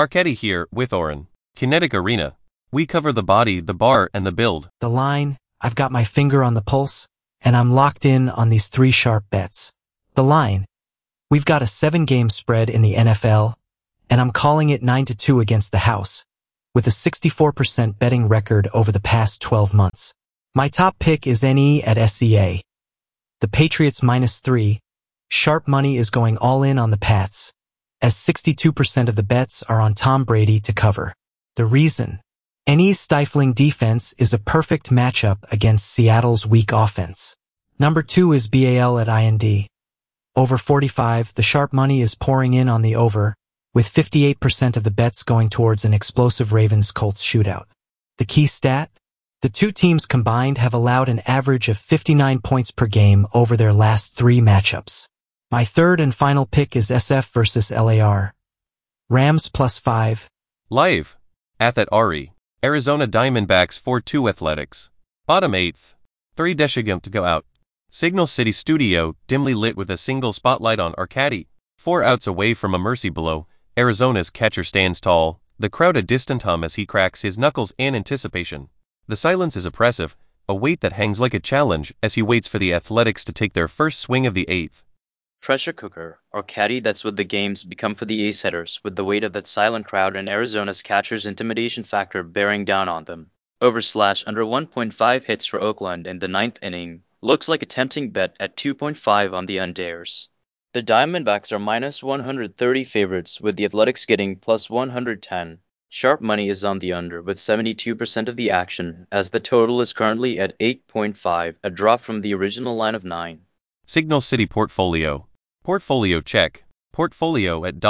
Arcady here, with Oren. Kinetic Arena. We cover the body, the bar, and the build. The line, I've got my finger on the pulse, and I'm locked in on these 3 sharp bets. The line, we've got a 7-game spread in the NFL, and I'm calling it 9-2 against the house, with a 64% betting record over the past 12 months. My top pick is NE at SEA. The Patriots -3, sharp money is going all in on the Pats, as 62% of the bets are on Tom Brady to cover. The reason? NE's stifling defense is a perfect matchup against Seattle's weak offense. Number 2 is BAL at IND. Over 45, the sharp money is pouring in on the over, with 58% of the bets going towards an explosive Ravens-Colts shootout. The key stat? The 2 teams combined have allowed an average of 59 points per game over their last 3 matchups. My third and final pick is SF versus LAR. Rams +5. Live. Athet Ari. Arizona Diamondbacks 4-2 Athletics. Bottom 8th. 3 Deshigam to go out. Signal City Studio, dimly lit with a single spotlight on Arcady. 4 outs away from a mercy blow, Arizona's catcher stands tall, the crowd a distant hum as he cracks his knuckles in anticipation. The silence is oppressive, a weight that hangs like a challenge as he waits for the Athletics to take their first swing of the 8th. Pressure cooker, or caddy, that's what the games become for the ace hitters, with the weight of that silent crowd and Arizona's catcher's intimidation factor bearing down on them. Over/under 1.5 hits for Oakland in the 9th inning looks like a tempting bet at 2.5 on the unders. The Diamondbacks are -130 favorites, with the Athletics getting +110. Sharp money is on the under, with 72% of the action, as the total is currently at 8.5, a drop from the original line of 9. Signal City Portfolio. Portfolio check. Portfolio at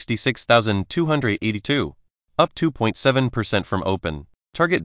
$66,282. Up 2.7% from open. Target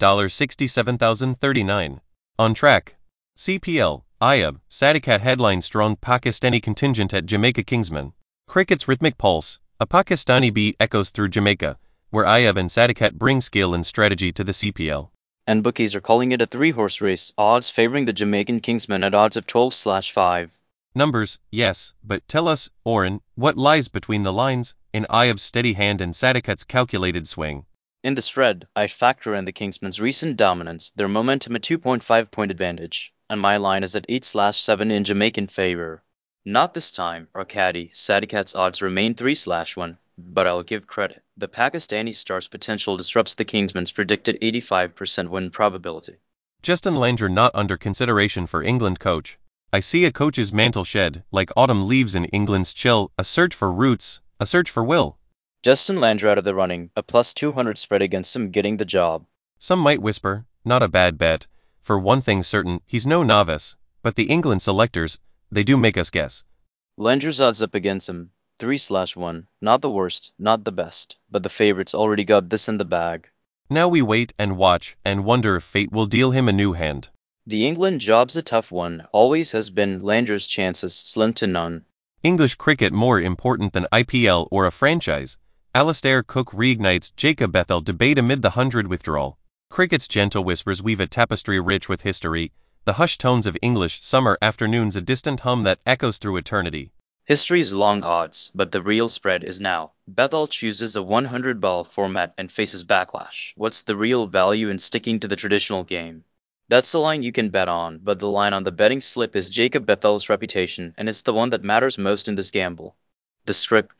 $67,039. On track. CPL, Ayub, Sadikat headline strong Pakistani contingent at Jamaica Kingsman. Cricket's rhythmic pulse, a Pakistani beat echoes through Jamaica, where Ayub and Sadikat bring skill and strategy to the CPL. And bookies are calling it a 3-horse race, odds favoring the Jamaican Kingsman at odds of 12/5. Numbers, yes, but tell us, Oren, what lies between the lines, in Ayub's steady hand and Sadikat's calculated swing? In the spread, I factor in the Kingsmen's recent dominance, their momentum a 2.5-point advantage, and my line is at 8/7 in Jamaican favor. Not this time, Arcady, Sadikat's odds remain 3/1, but I'll give credit. The Pakistani star's potential disrupts the Kingsmen's predicted 85% win probability. Justin Langer not under consideration for England coach. I see a coach's mantle shed, like autumn leaves in England's chill, a search for roots, a search for will. Justin Langer out of the running, a +200 spread against him getting the job. Some might whisper, not a bad bet. For one thing certain, he's no novice, but the England selectors, they do make us guess. Langer's odds up against him, 3/1, not the worst, not the best, but the favorites already got this in the bag. Now we wait and watch and wonder if fate will deal him a new hand. The England job's a tough one, always has been. Langer's chances slim to none. English cricket more important than IPL or a franchise. Alastair Cook reignites Jacob Bethel debate amid the 100 withdrawal. Cricket's gentle whispers weave a tapestry rich with history, the hushed tones of English summer afternoons a distant hum that echoes through eternity. History's long odds, but the real spread is now. Bethel chooses a 100-ball format and faces backlash. What's the real value in sticking to the traditional game? That's the line you can bet on, but the line on the betting slip is Jacob Bethel's reputation, and it's the one that matters most in this gamble. The script.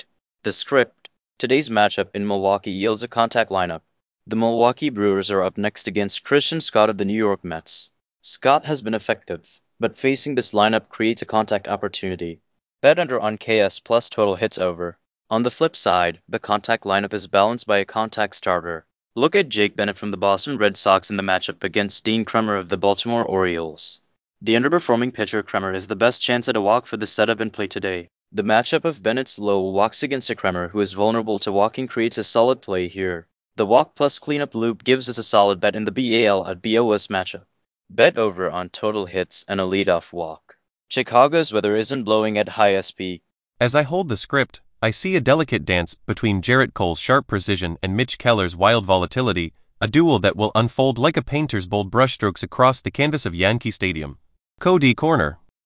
Today's matchup in Milwaukee yields a contact lineup. The Milwaukee Brewers are up next against Christian Scott of the New York Mets. Scott has been effective, but facing this lineup creates a contact opportunity. Bet under on KS plus total hits over. On the flip side, the contact lineup is balanced by a contact starter. Look at Jake Bennett from the Boston Red Sox in the matchup against Dean Kremer of the Baltimore Orioles. The underperforming pitcher Kremer is the best chance at a walk for the setup and play today. The matchup of Bennett's low walks against a Kremer who is vulnerable to walking creates a solid play here. The walk plus cleanup loop gives us a solid bet in the BAL at BOS matchup. Bet over on total hits and a leadoff walk. Chicago's weather isn't blowing at high SP. As I hold the script, I see a delicate dance between Jarrett Cole's sharp precision and Mitch Keller's wild volatility, a duel that will unfold like a painter's bold brushstrokes across the canvas of Yankee Stadium. Cody Corner.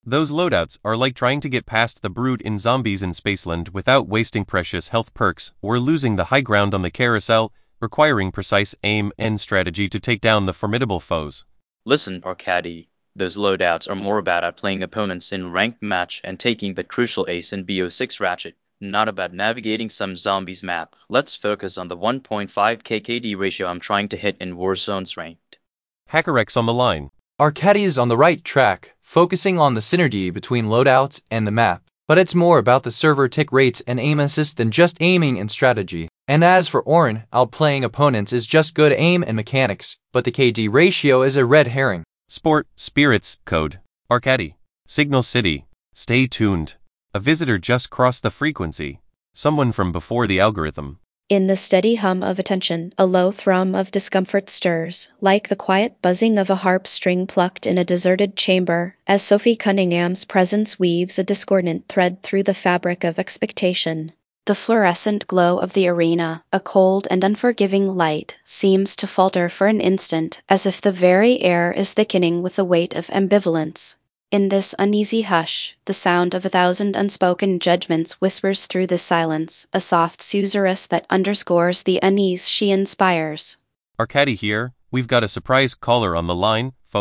Those loadouts are like trying to get past the brood in Zombies in Spaceland without wasting precious health perks or losing the high ground on the carousel, requiring precise aim and strategy to take down the formidable foes. Listen, Arcady, those loadouts are more about outplaying opponents in ranked match and taking the crucial ace in BO6 Ratchet, not about navigating some zombies map. Let's focus on the 1.5 KKD ratio I'm trying to hit in Warzone's ranked. HackerX on the line. Arcady is on the right track, focusing on the synergy between loadouts and the map, but it's more about the server tick rates and aim assist than just aiming and strategy. And as for Orin, outplaying opponents is just good aim and mechanics, but the KD ratio is a red herring. Sport, Spirits, Code. Arcady. Signal City. Stay tuned. A visitor just crossed the frequency. Someone from before the algorithm. In the steady hum of attention, a low thrum of discomfort stirs, like the quiet buzzing of a harp string plucked in a deserted chamber, as Sophie Cunningham's presence weaves a discordant thread through the fabric of expectation. The fluorescent glow of the arena, a cold and unforgiving light, seems to falter for an instant, as if the very air is thickening with the weight of ambivalence. In this uneasy hush, the sound of 1,000 unspoken judgments whispers through the silence, a soft susurrus that underscores the unease she inspires. Arcady here. We've got a surprise caller on the line.